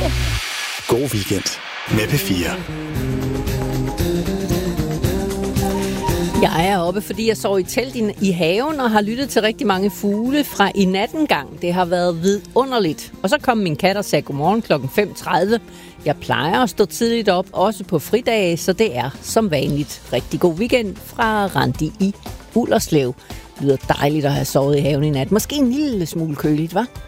God weekend med P4. Jeg er oppe, fordi jeg sov i telt i haven og har lyttet til rigtig mange fugle fra i natten gang. Det har været vidunderligt. Og så kom min kat og sagde godmorgen kl. 5:30. Jeg plejer at stå tidligt op, også på fridage, så det er som vanligt. Rigtig god weekend fra Randi i Ullerslev. Det lyder dejligt at have sovet i haven i nat. Måske en lille smule køligt, hva'?